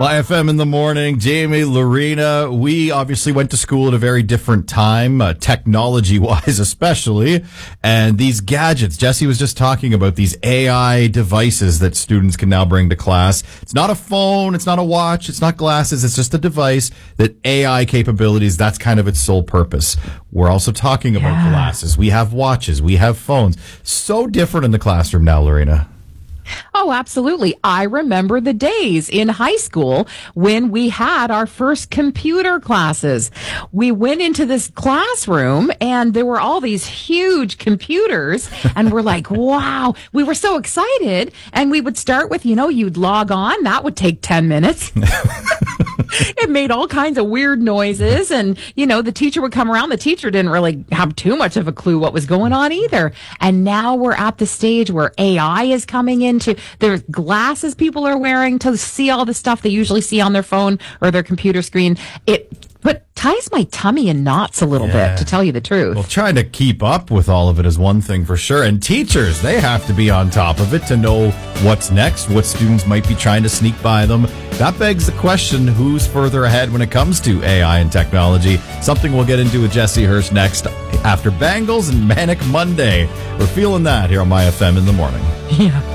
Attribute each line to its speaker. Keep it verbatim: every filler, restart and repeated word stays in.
Speaker 1: My F M in the morning, Jamie, Lorena. We obviously went to school at a very different time, uh, technology-wise especially. And these gadgets, Jesse was just talking about these A I devices that students can now bring to class. It's not a phone, it's not a watch, it's not glasses, it's just a device that A I capabilities, that's kind of its sole purpose. We're also talking about
Speaker 2: Yeah.
Speaker 1: glasses. We have watches, we have phones. So different in the classroom now, Lorena.
Speaker 2: Oh, absolutely. I remember the days in high school when we had our first computer classes. We went into this classroom and there were all these huge computers and we're like, wow, we were so excited. And we would start with, you know, you'd log on. That would take ten minutes. It made all kinds of weird noises. And, you know, the teacher would come around. The teacher didn't really have too much of a clue what was going on either. And now we're at the stage where A I is coming into, there's glasses people are wearing to see all the stuff they usually see on their phone or their computer screen. It but ties my tummy in knots a little
Speaker 1: Yeah.
Speaker 2: bit, to tell you the truth.
Speaker 1: Well, trying to keep up with all of it is one thing for sure. And teachers, they have to be on top of it to know what's next, what students might be trying to sneak by them. That begs the question, who's further ahead when it comes to A I and technology? Something we'll get into with Jesse Hirsch next after Bangles and Manic Monday. We're feeling that here on My F M in the morning.
Speaker 2: Yeah.